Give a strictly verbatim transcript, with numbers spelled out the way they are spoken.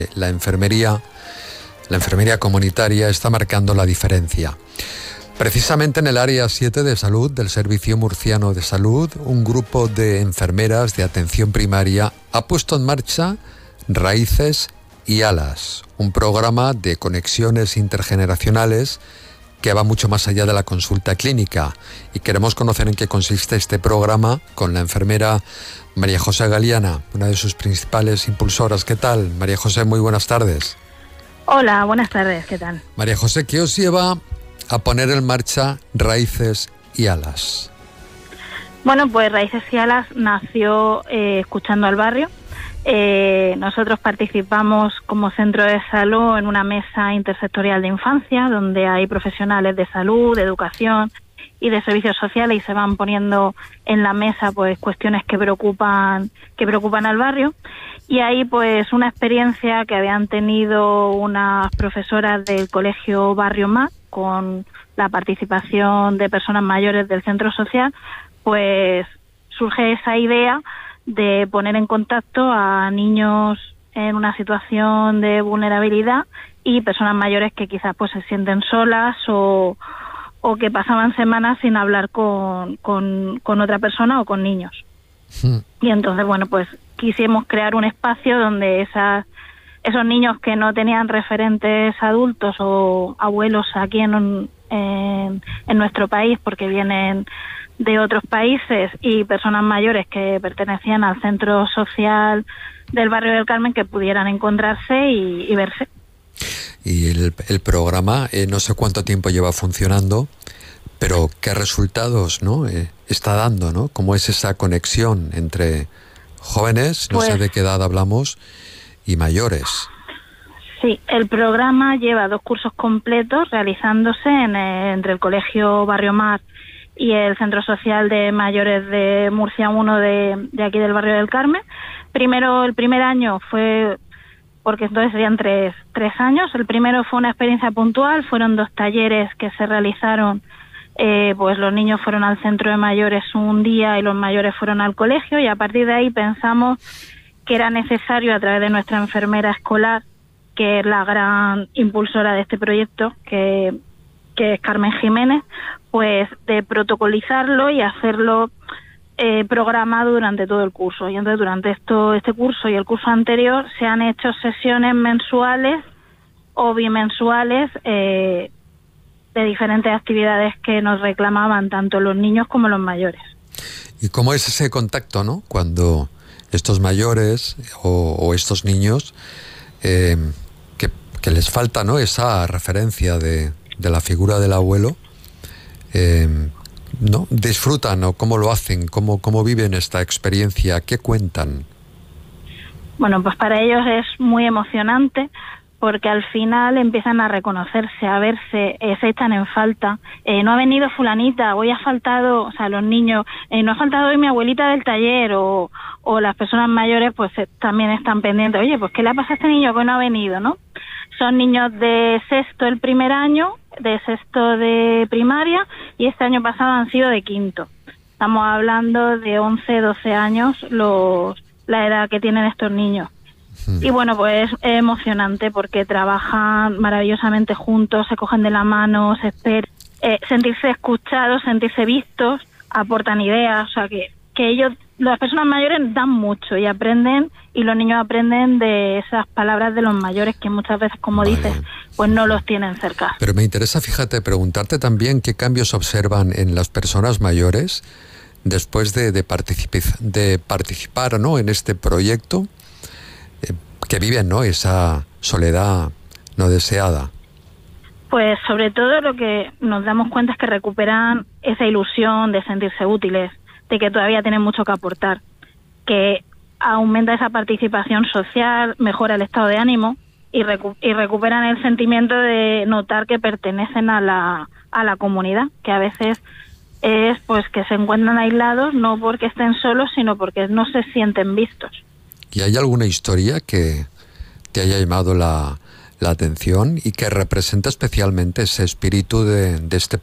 La enfermería, la enfermería comunitaria está marcando la diferencia. Precisamente en el área siete de salud del Servicio Murciano de Salud, un grupo de enfermeras de atención primaria ha puesto en marcha Raíces y Alas, un programa de conexiones intergeneracionales que va mucho más allá de la consulta clínica. Y queremos conocer en qué consiste este programa con la enfermera María José Galiana, una de sus principales impulsoras. ¿Qué tal, María José? Muy buenas tardes. Hola, buenas tardes, ¿qué tal? María José, ¿qué os lleva a poner en marcha Raíces y Alas? Bueno, pues Raíces y Alas nació eh, escuchando al barrio. Eh, nosotros participamos como centro de salud en una mesa intersectorial de infancia, donde hay profesionales de salud, de educación y de servicios sociales, y se van poniendo en la mesa pues cuestiones que preocupan que preocupan al barrio. Y ahí pues una experiencia que habían tenido unas profesoras del colegio Barrio Mar, con la participación de personas mayores del centro social, pues surge esa idea de poner en contacto a niños en una situación de vulnerabilidad y personas mayores que quizás pues se sienten solas o, o que pasaban semanas sin hablar con, con, con otra persona o con niños. Sí. Y entonces, bueno, pues quisimos crear un espacio donde esas, esos niños que no tenían referentes adultos o abuelos aquí en, en, en nuestro país, porque vienen de otros países, y personas mayores que pertenecían al centro social del barrio del Carmen, que pudieran encontrarse y, y verse. Y el, el programa, eh, no sé cuánto tiempo lleva funcionando, pero qué resultados, ¿no? Eh, está dando, ¿no? ¿Cómo es esa conexión entre jóvenes, no pues, sé de qué edad hablamos, y mayores? Sí, el programa lleva dos cursos completos realizándose en, eh, entre el Colegio Barrio Mar y el Centro Social de Mayores de Murcia uno de, de aquí del barrio del Carmen. Primero, el primer año fue, porque entonces serían tres, tres años, el primero fue una experiencia puntual, fueron dos talleres que se realizaron, eh, pues los niños fueron al centro de mayores un día y los mayores fueron al colegio, y a partir de ahí pensamos que era necesario, a través de nuestra enfermera escolar, que es la gran impulsora de este proyecto, que que es Carmen Jiménez, pues de protocolizarlo y hacerlo eh, programado durante todo el curso. Y entonces durante esto este curso y el curso anterior se han hecho sesiones mensuales o bimensuales eh, de diferentes actividades que nos reclamaban tanto los niños como los mayores. ¿Y cómo es ese contacto, no? Cuando estos mayores o, o estos niños eh, que, que les falta, ¿no?, esa referencia de de la figura del abuelo, eh, ¿no? disfrutan o cómo lo hacen, cómo, cómo viven esta experiencia, qué cuentan. Bueno, pues para ellos es muy emocionante, porque al final empiezan a reconocerse, a verse, eh, se echan en falta. Eh, no ha venido fulanita, hoy ha faltado, o sea, los niños, eh, no ha faltado hoy mi abuelita del taller, o, o las personas mayores pues eh, también están pendientes. Oye, pues ¿qué le ha pasado a este niño que no ha venido, no? Son niños de sexto el primer año, de sexto de primaria, y este año pasado han sido de quinto. Estamos hablando de once, doce años los la edad que tienen estos niños. Sí. Y bueno, pues es emocionante porque trabajan maravillosamente juntos, se cogen de la mano, se esperan, eh, sentirse escuchados, sentirse vistos, aportan ideas, o sea que, que ellos, las personas mayores dan mucho y aprenden, y los niños aprenden de esas palabras de los mayores que muchas veces, como vale. dices, pues no los tienen cerca. Pero me interesa, fíjate, preguntarte también qué cambios observan en las personas mayores después de, de, particip- de participar, ¿no?, en este proyecto, eh, que viven, ¿no?, esa soledad no deseada. Pues sobre todo lo que nos damos cuenta es que recuperan esa ilusión de sentirse útiles, de que todavía tienen mucho que aportar, que aumenta esa participación social, mejora el estado de ánimo y, recu- y recuperan el sentimiento de notar que pertenecen a la, a la comunidad, que a veces es pues que se encuentran aislados, no porque estén solos, sino porque no se sienten vistos. ¿Y hay alguna historia que te haya llamado la, la atención y que representa especialmente ese espíritu de, de este